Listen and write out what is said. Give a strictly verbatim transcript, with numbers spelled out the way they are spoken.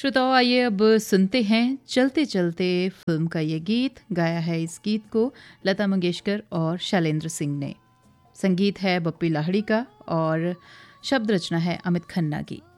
श्रोताओं, आइए अब सुनते हैं चलते चलते फिल्म का ये गीत। गाया है इस गीत को लता मंगेशकर और शैलेंद्र सिंह ने। संगीत है बप्पी लाहिड़ी का और शब्द रचना है अमित खन्ना की।